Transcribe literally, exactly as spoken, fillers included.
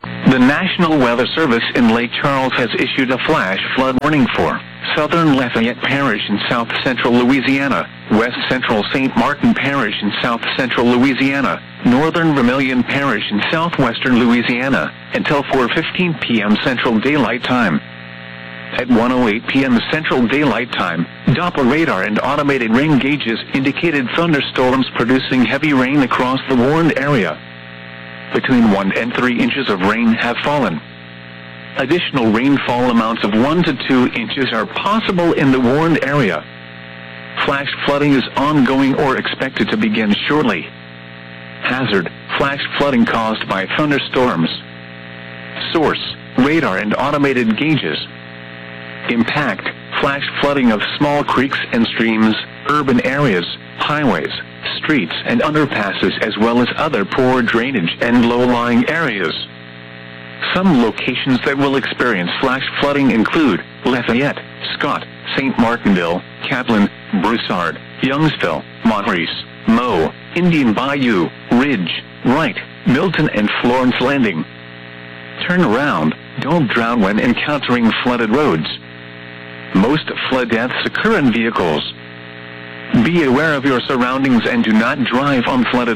The National Weather Service in Lake Charles has issued a flash flood warning for southern Lafayette Parish in south-central Louisiana, west-central Saint Martin Parish in south-central Louisiana, northern Vermilion Parish in southwestern Louisiana, until four fifteen p m Central Daylight Time. At one oh eight p m Central Daylight Time, Doppler radar and automated rain gauges indicated thunderstorms producing heavy rain across the warned area. Between one and three inches of rain have fallen. Additional rainfall amounts of one to two inches are possible in the warned area. Flash flooding is ongoing or expected to begin shortly. Hazard: flash flooding caused by thunderstorms. Source: radar and automated gauges. Impact: flash flooding of small creeks and streams, urban areas, highways, streets and underpasses, as well as other poor drainage and low-lying areas. Some locations that will experience flash flooding include Lafayette, Scott, Saint Martinville, Kaplan, Broussard, Youngsville, Montrese, Moe, Indian Bayou, Ridge, Wright, Milton and Florence Landing. Turn around, don't drown when encountering flooded roads. Most flood deaths occur in vehicles. Be aware of your surroundings and do not drive on flooded